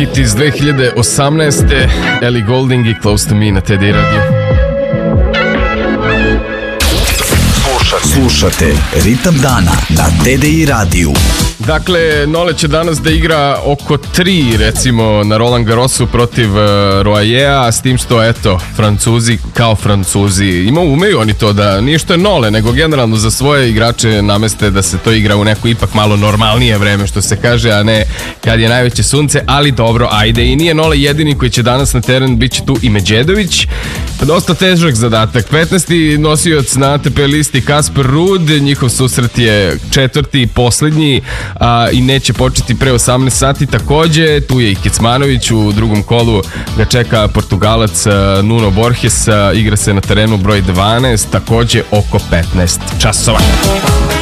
hit iz 2018. Ellie Goulding i Close to Me na TDI Radio. Slušate Ritam dana na TDI radiju. Dakle, Nole će danas da igra oko 3, recimo, na Roland Garrosu protiv Royea, s tim što, eto, Francuzi kao Francuzi. Umeju oni to da, nije što je Nole, nego generalno za svoje igrače nameste da se to igra u neko ipak malo normalnije vreme, što se kaže, a ne kad je najveće sunce, ali dobro, ajde. I nije Nole jedini koji će danas na teren, bit će tu i Medjedović. Dosta težak zadatak. 15. nosioc na ATP listi Kasper Ruud, njihov susret je 4. i poslednji, i neće početi pre 18 sati. Takođe, tu je i Kecmanović, u drugom kolu ga čeka Portugalac Nuno Borges, igra se na terenu broj 12, takođe oko 15 časova.